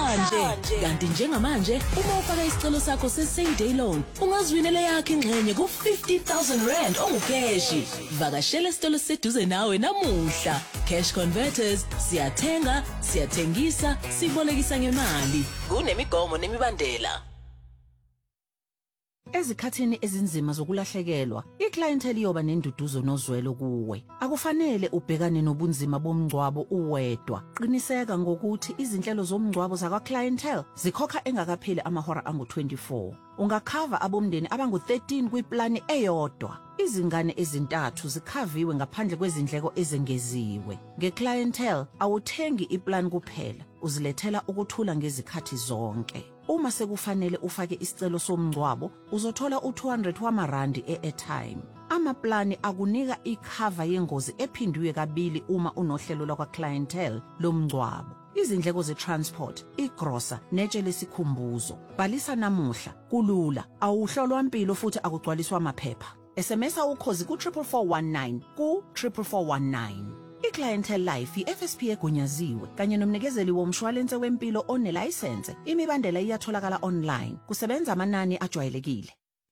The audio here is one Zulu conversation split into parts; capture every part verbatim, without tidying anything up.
namhlanje. Kanti njengamanje uma ufaka isicelo sakho se-same day loan ungaziwinela yakhe ingxenye ku fifty thousand rand ongukeshi. Vakashela isitolo seduze nawe namuhla. Cash Converters, siyathenga, siyathengisa, sibolekisa ngemali. Kunemigomo nemibandela. Ezikhathini ezinzima zokulahlekelwa, iclientele yoba nenduduzo nozwelo kuwe. Akufanele ubhekane nobunzima bomngcwabo uwedwa. Qiniseka ngokuthi izinhlelo zomngcwabo zakwa clientele zikhokha engakapheli amahora angu twenty-four. Ungakhava abomndeni abangu thirteen kwiplani eyodwa. Izingane ezintathu zikhaviwe ngaphandle kwezindleko ezengeziwe. Ngeclientele awuthengi iplan kuphela, uzilethela ukuthula ngezikhathi zonke. Uma sekufanele ufake isicelo somngcwabo, uzothola u two hundred wamarandi e-airtime. Amaplani akunika ikhava yengozi ephindiwe kabili uma unohlelo lakwa clientele lomngcwabo. Izindleko ze-transport, igrosa, netshe lesikhumbuzo. Bhalisa namuhla, kulula, awuhlolwa impilo futhi akugcwaliswa amaphepha. S M S ukhozi ku triple four one nine ku triple four one nine. iClientele Life i-F S P egunyaziwe kanye nomnikezeli womshwalense wempilo onelicense. Imibandela iyatholakala online. Kusebenza amanani ajwayelekile.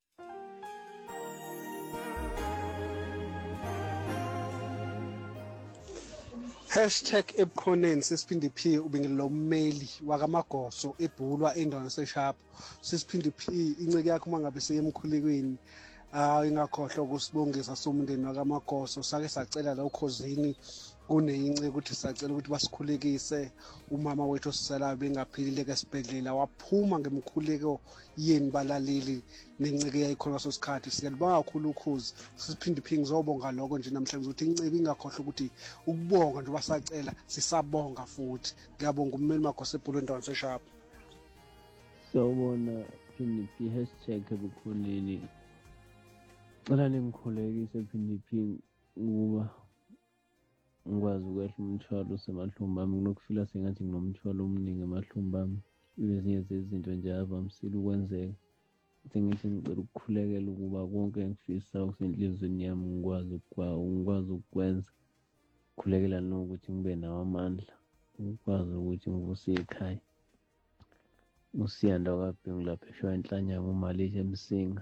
Hashtag ebukhoneni sesiphinde P ubingelo mmeli wakamagoso ebhulwa endaweni seshapho. Sesiphinde P inceke yakho mangabe seyemkhulekweni. Ah ingakhohlwa ukusibongisa somndeni wakamagoso sake sacela la ukhosini kuneyince ukuthi sacela ukuthi basikhulekise umama wethu osisalayo bengaphilile kesibhedlela waphuma ngemkhuleko yeni balaleli nenceke yayikhona sosikhathi siyalibonga kakhulu ukhozi sisiphinde phi ngizobonga lokho nje namhlanje ukuthi inceke ingakhohlwa ukuthi ukubonga nje basacela sisabonga futhi ngiyabonga ummeli magoso ebhulwe endaweni seshapho. Sawubona phinde phi hashtag ebukhoneni. Ngicela ningikhulekise phinde phi ukuba ngikwazi ukwehla umthwalo semahlumba ami nginokufila sengathi nginomthwalo omningi emahlumba ami. Ezinye zezinto nje avamisile ukwenzeka. Ngithi ngicela ukukhulekela ukuba konke engifisa okusenhlizweni yami ngikwazi ukwa ngikwazi ukwenza. Khulekela nokuthi ngibe nawo amandla ukwazi ukuthi ngivuse ekhaya. Usiyanda kwabhengu lapha eshwa enhlanyama uMalisha Msinga.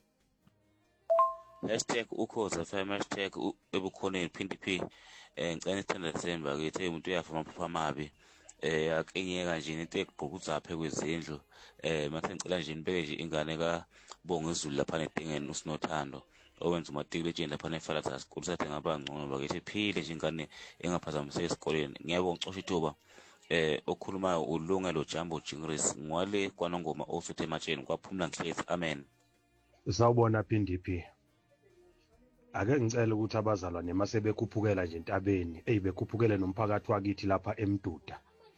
Hashtag ukhoza F M hashtag ebukhoneni phinde phi eh ngicela isithanda December ngithi umuntu uyafa amaphupho amabi eh akenyeka nje into ekubhukuza apha kwezindlu eh mase ngicela nje nibeke nje ingane ka Bonga Izulu lapha nedingeni uSinothando owenza umatiki legend lapha neFalata School sathe ngaba ngcono bakithi phile nje ingane engaphazamiseka esikoleni. Ngiyabonga ucosha ithuba eh okhuluma ulungelo Jambo Jingris ngwale kwanongoma ofithe ematsheni kwaphumla Nhlezi. Amen. Sawubona phinde phi. Ake ngicela ukuthi abazalwane mase bekhuphukela nje entabeni eyibekhuphukele nomphakathi wakithi lapha eMduda.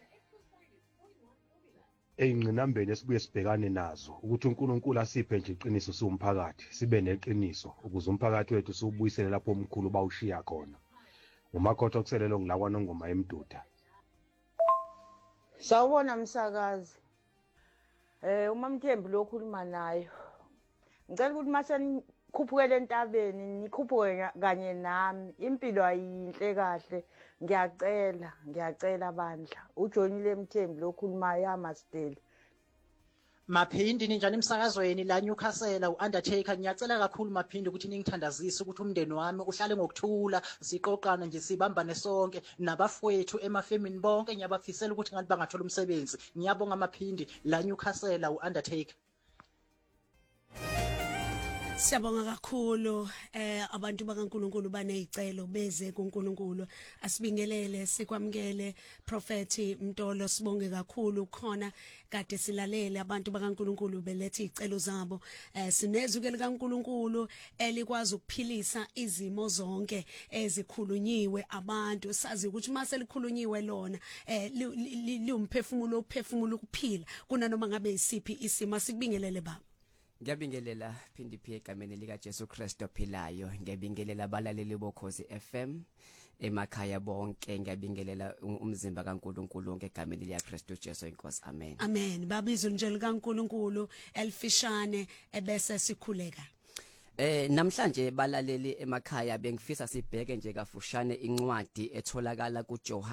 Eyingcinambeni esibuye sibhekane nazo ukuthi uNkulunkulu asiphe nje iqiniso siwumphakathi sibe neqiniso ukuze umphakathi wethu siubuyisele lapho omkhulu bawushiya khona. Umakhotho okuselelo ngilakwa nongoma eMduda. Sawubona msakazi. Eh uMamthembu lokhuluma nayo. Ngicela ukuthi mase khuphukele entabeni nikhuphuke kanye nami impilo ayinhle kahle ngiyacela ngiyacela bandla uJohnile Mthembu lokhuluma yaMasteli. Maphindi ninjani emsakazweni la Newcastle uUndertaker ngiyacela kakhulu maphindi ukuthi ningithandazise ukuthi umndeni wami uhlale ngokuthula siqoqana nje sibambane sonke nabafowethu emafemini bonke ngiyabafisela ukuthi ngathi bangathola umsebenzi. Ngiyabonga maphindi la Newcastle uUndertaker. Siyabonga kakhulu eh abantu bakaNkuluNkulu banezicelo beze kuNkuluNkulu asibingelele sikwamukele Prophet Mtolo sibonge kakhulu khona kade silalele abantu bakaNkuluNkulu belethe izicelo zabo eh sinezwi likaNkuluNkulu elikwazi ukuphilisa izimo zonke ezikhulunyiwe abantu sazi ukuthi mase likhulunyiwe lona eh liumphefumulo uphefumulo ukuphila kunanoma ngabe isiphi isimo sikubingelele baba. Ngiyabingelela phindi phi egameni lika Jesu Kristu ophilayo. Ngiyabingelela abalaleli bokhozi F M emakhaya bonke. Ngiyabingelela umzimba kaNkuluNkulu ngegameni lika Kristu Jesu inkosi. Amen. Amen. Babizwe nje likaNkuluNkulu elifishane ebese sikhuleka. Eh namhlanje balaleli emakhaya bengifisa sibheke nje kafushane incwadi etholakala kuJohn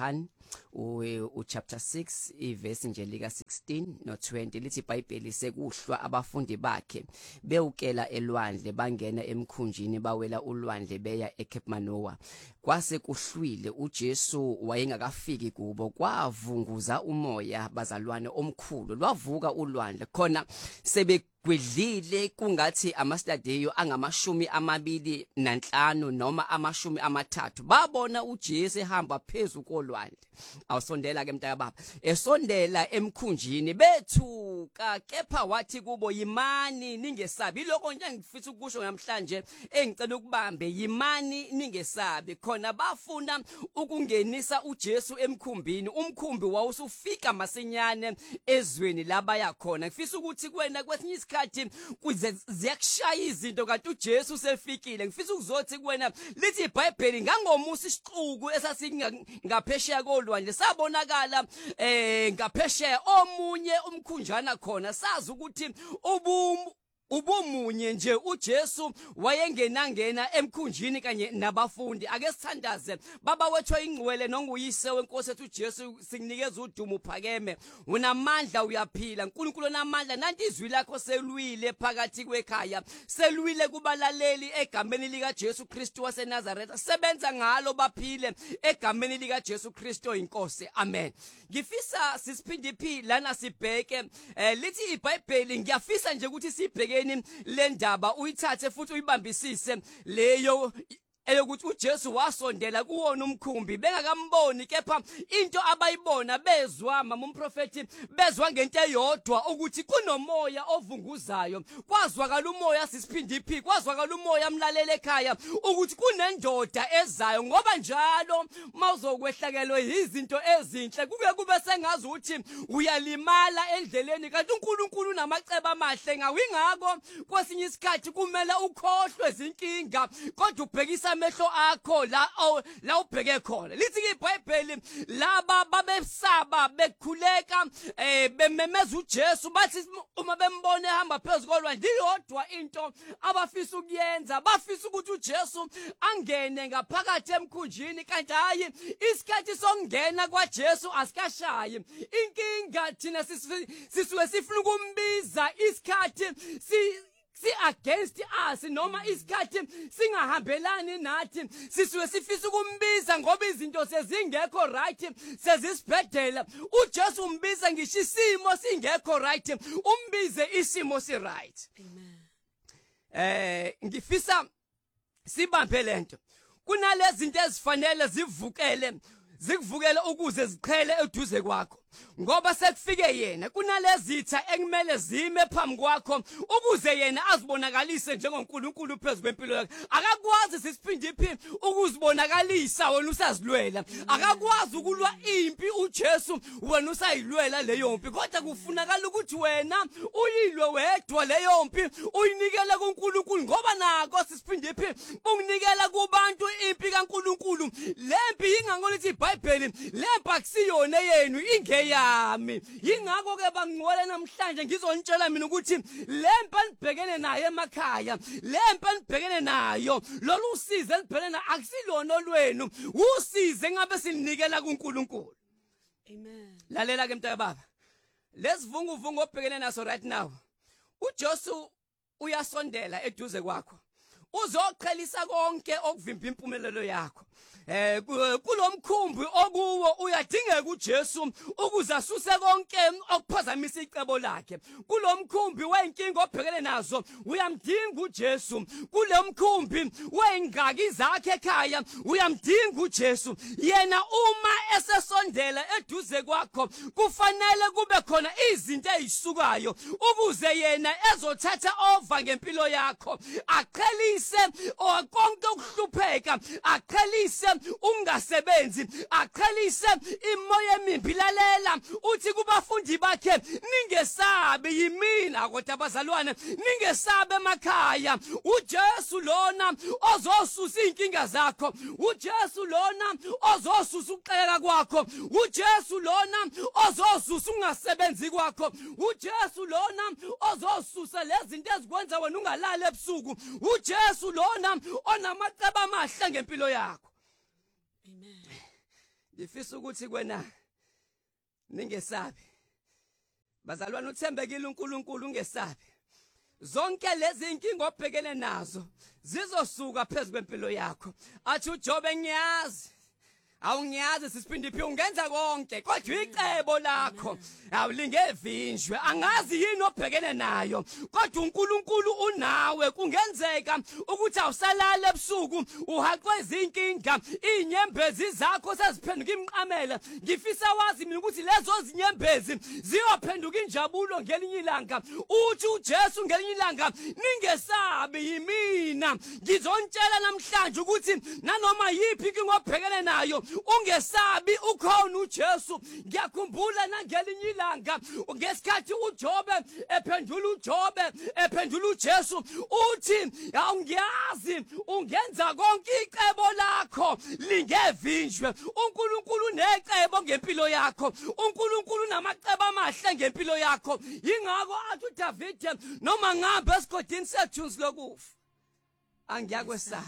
u chapter six iverse nje lika sixteen no twenty lithi iBhayibheli sekuhlwa abafundi bakhe bewukela elwandle bangena emkhunjini bawela ulwandle beya eCape Manoa. Kwase kuhlwile uJesu wayengakafiki kubo, kwavunguza umoya bazalwane omkhulu, lwavuka ulwandle khona sebe gwedlile kungathi amastadeyo angamashumi amabili nanhlanu noma amashumi amathathu. Babona uJesu ehamba phezulu kolwandle. Awusondela ke mntaka baba, esondela emkhunjini bethuka, kepha wathi kubo, yimani ningesabi. Lokho nje ngifisa ukusho namhlanje engicela ukubambe, yimani ningesabi. Khona bafuna ukungenisa uJesu emkhumbini, umkhumbi wawusufika masinyane ezweni labaya khona. Ngifisa ukuthi kwena kwesinye isikhathi kuze ziyakushaya izinto kanti uJesu sefikile. Ngifisa ukuzothi kuwena lithi iBhayibheli ngangomusa isixuku esasingaphesheya kolwandle sabonakala eh ngaphesheya omunye umkhunjana khona, sazi ukuthi ubum ubumunye nje uJesu wayengenangena emkhunjini kanye nabafundi. Ake sithandaze baba wethu ingcwele nonguyise wenkosi ethu uJesu, sikunikeza udumo uphakeme, unamandla uyaphila. uNkulunkulu onamandla, nanti izwi lakho selwile phakathi kwekhaya, selwile kubalaleli egameni lika Jesu Kristu waseNazaretha. Sebenza ngalo baphile egameni lika Jesu Kristu inkosi, amen. Ngifisa sisiphinde iphi lana sibheke eh, lithi iBhayibheli, ngiyafisa nje ukuthi sibheke le ndaba uyithathe futhi uyibambisise leyo eyokuthi uJesu wasondela kuwona umkhumbi bengakamboni, kepha into abayibona bezwa mama umprofeti, bezwa ngento eyodwa ukuthi kunomoya ovunguzayo. Kwazwakala umoya sisiphinde iphi, kwazwakala umoya mlalele ekhaya ukuthi kunendoda ezayo. Ngoba njalo mawuzokwehlakelwe izinto ezinhle kuke kube sengazi ukuthi uyalimala endleleni, kanti uNkulunkulu unamacebo amahle ngawe. Ingakho kwesinye isikhathi kumele ukhohlwe izinkinga kodwa ubhekisa amehlo akho la la ubheke khona. Lithi iBhayibheli laba babesaba bekhuleka eh bememeza uJesu, bathi uma bembone ehamba phezulu kolwandle iyodwa into abafisa ukuyenza, bafisa ukuthi uJesu angene ngaphakathi emkhunjini, kanti hayi isikhathi sokungena kwaJesu asikashayi. Inkinga thina sisuke sifuna ukumbiza isikhathi si si against us noma isikhathi singahambelani nathi, sisuke sifisa ukumbiza ngoba izinto sezingekho right, sezisibhedela. uJesu umbiza ngisho isimo singekho right, umbize isimo si right. Amen. Eh ngifisa sibambe lento, kunalezi zinto ezifanele zivukele zikuvukele ukuze ziqhele eduze kwakho, ngoba sekufike yena. Kunalezitha ekumele zime phambi kwakho ukuze yena azibonakalise njengoNkulunkulu phezulu kwempilo yakho. Akakwazi sisiphinde iphi ukuzibonakalisa wena usazilwela, akakwazi ukulwa impi uJesu wena usayilwela leyo mpi, kodwa kufunakala ukuthi wena uyilwe wedwa leyo mpi, uyinikele kuNkulunkulu. Ngoba nako sisiphinde iphi unginikela kubantu impi kaNkulunkulu. Lempi ingangolithi iBhayibheli, lempi akusiyona yenu, inge yami. Yingakho ke bangcwele namhlanje ngizontshela mina ukuthi lempi nibhekene nayo emakhaya, lempi nibhekene nayo, lolu usize libhekene na akusilona olwenu, usize ngabe silinikela kuNkulunkulu. Amen. Lalela ke mntaka baba, lesivungu vungu obhekene naso right now, uJesu uyasondela eduze kwakho, uzoqhelisa konke okuvimba impumelelo yakho. Eh kulomkhumbi okuwo uyadingeka uJesu ukuze asuse konke okuphazamisa icebo lakhe. Kulomkhumbi wenkinga obhekene nazo uyamdinga uJesu. Kulomkhumbi weingaki zakhe ekhaya uyamdinga uJesu. Yena uma esesondela eduze kwakho kufanele kube khona izinto ezisukayo ukuze yena ezothatha over ngempilo yakho, aqhelise konke ukuhlupheka, aqhelise ungasebenzi, aqhelise imoya emimbi. Lalela uthi kubafundi bakhe, ningesabi yimina kodwa abazalwane, ningesabe emakhaya. uJesu lona ozosusa inkinga zakho, uJesu lona ozosusa ukuxeka kwakho, uJesu lona ozosusa ungasebenzi kwakho, uJesu lona ozosusa lezinto ezikwenza wena ungalala ebusuku, uJesu lona onamacebo amahle ngempilo yakho. Amen. ngifisa ukuthi kwena ningesabi bazalwane uthembekile uNkulunkulu ungesabi zonke lezi inkingo obhekene nazo zizosuka phezulu kwempilo yakho athi uJobe ngiyazi awungiyazi sisiphinde phi ungenza konke kodwa icebo lakho awulingevinjwe angazi yini obhekene nayo kodwa uNkulunkulu unawe kungenzeka ukuthi awusalala ebusuku uhaqwe izinkinga inyembezi zakho seziphenduka imqamela ngifisa wazi mina ukuthi lezo zinyembezi ziyophenduka injabulo ngelinye ilanga uthi uJesu ngelinye ilanga ningesabi yimina ngizontshela namhlanje ukuthi nanoma yipi inkinga obhekene nayo ungesabi ukhona uJesu ngiyakhumbula nangelinye ilanga ngesikhathi uJobe ephendula uJobe ephendula uJesu uthi awungiyazi ungenza konke icebo lakho lingevinjwe uNkulunkulu necebo ngempilo yakho uNkulunkulu namacebo amahle ngempilo yakho ingakho athi uDavid noma ngihamba esigodini sethunzi lokufa angiyakwesaba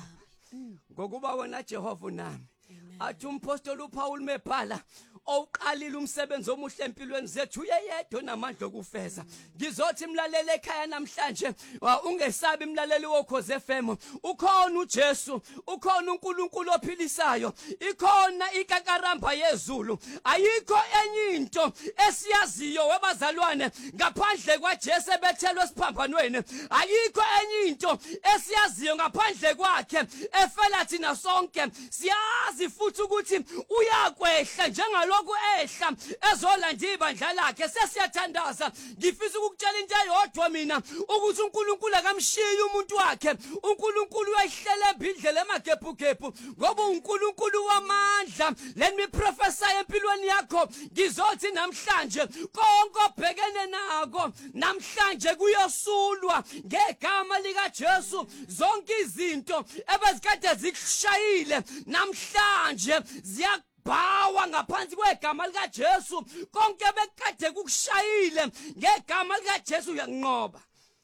ngokuba wena Jehova nami athi umpostoli uPaul mebhala owuqalile umsebenzi omuhle empilweni zethu uyedwa namandla okufeza ngizothi mlaleli ekhaya namhlanje ungesabi mlaleli woKhozi F M ukhona uJesu ukhona uNkulunkulu ophilisayo ikhona ikakaramba yezulu ayikho enye into esiyaziyo webazalwane ngaphandle kwaJesu ebethelwe esiphambanweni ayikho enye into esiyaziyo ngaphandle kwakhe efela thina sonke siyazi futhi ukuthi uyakwehla njengalo lokhu ehla ezolanda ibandla lakhe sesiyathandaza ngifisa ukukutshela into eyodwa mina ukuthi uNkulunkulu akamshiyi umuntu wakhe uNkulunkulu uyahlela ebindlela emagebhugebhu ngoba uNkulunkulu wamandla let me prophesy empilweni yakho ngizothi namhlanje konke obhekene nako namhlanje kuyosulwa ngegama lika Jesu zonke izinto ebezikade zikushayile namhlanje ziya bawa ngaphansi kwegama lika Jesu konke bekade kukushayile ngegama lika Jesu uyanqoba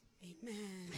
amen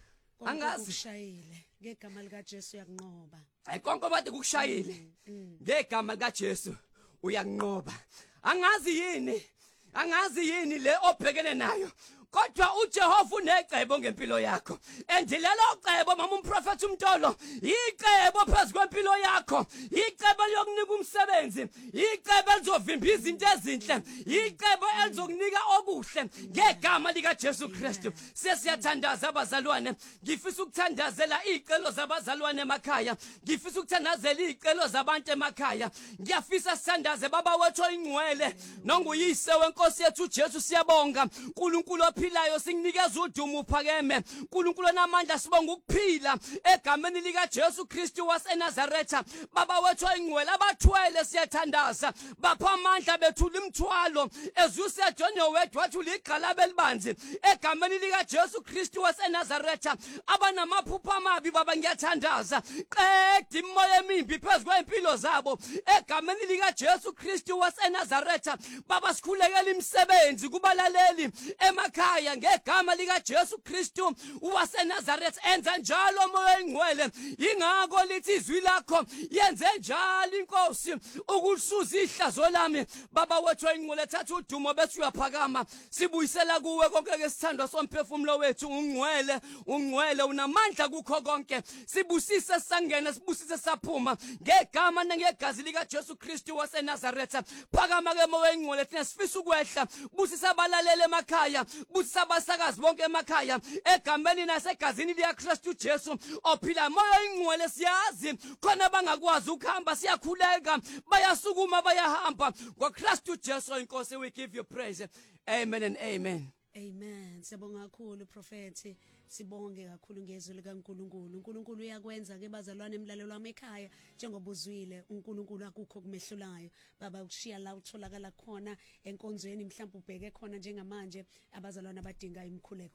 angazi kushayile ngegama lika Jesu uyanqoba ay konke bade kukushayile ngegama lika Jesu uyanqoba angazi yini angazi yini le obhekene nayo kodwa uJehova unecebo ngempilo yakho endilelo cebo mama umprofeti uMtolo icebo phezulu kwempilo yakho icebo lokunika umsebenzi icebo elizovimba izinto ezinhle icebo elizokunika okuhle ngegama lika Jesu Kristu sesiyathandaza abazalwane ngifisa ukuthandazela icelo zabazalwane emakhaya ngifisa ukuthandazela icelo zabantu emakhaya ngiyafisa sithandaze baba wethu oyingcwele nonguyise wenkosi yethu uJesu siyabonga uNkulunkulu ophilayo sikunikeza udumo uphakeme uNkulunkulu namandla sibonga ukuphila egameni lika Jesu Kristu waseNazaretha baba wethu oyingcwele abathwele siyathandaza bapha amandla bethula imthwalo ezusejonyo wethu wathi uligqala belibanzi egameni lika Jesu Kristu waseNazaretha abanamaphupho amabi baba ngiyathandaza qeda imoya emimbi phezulu kwempilo zabo egameni lika Jesu Kristu waseNazaretha baba sikhulekela imisebenzi kubalaleli emakhaya ngegama lika Jesu Kristu waseNazaretha enza njalo moya oyingcwele ingakho lithi izwi lakho yenze njalo inkosi ukusuza ihlazo lami baba wethu oyingcwele thatha udumo bethu uyaphakama sibuyisela kuwe konke ngesithandwa somphefumulo wethu ungcwele ungcwele unamandla kukho konke sibusise sangena sibusise saphuma ngegama nangegazi lika Jesu Kristu waseNazaretha phakama ke moya oyingcwele thina sifisa ukwehla busisa abalalele emakhaya busisa abasakazi bonke emakhaya egameni nasegazini lika Kristu Jesu ophila moya oyingcwele siyazi khona bangakwazi ukuhamba siyakhuleka bayasukuma bayahamba ngoKristu Jesu inkosi we give you praise amen and amen amen siyabonga kakhulu prophet sibonge kakhulu ngezwi likaNkuluNkulu uNkulunkulu uyakwenza ke bazalwane emlalelo wami ekhaya njengoba uzwile uNkulunkulu akukho kumehlulayo baba ukushiya la utholakala khona enkonzweni mhlawumbe ubheke khona njengamanje abazalwane abadinga imkhuleko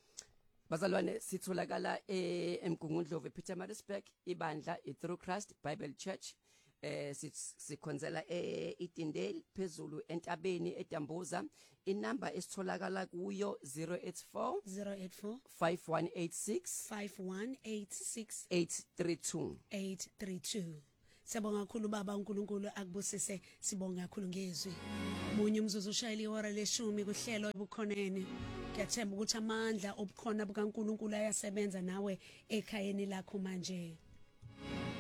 bazalwane sitholakala eMgungundlovu ePietermaritzburg ibandla iThrough Christ Bible Church eh sikhonzela eItindale phezulu entabeni eDambuza inamba esitholakala kuyo zero eight four five one eight six five one eight six eight three two eight three two Siyabonga kakhulu baba uNkulunkulu akubusise sibonga kakhulu ngezwi. Munye umzuzu ushayile ihora leshumi kuhlelo ebukhoneni. Ngiyathemba ukuthi amandla obukhona bukaNkulunkulu ayasebenza nawe ekhayeni lakho manje.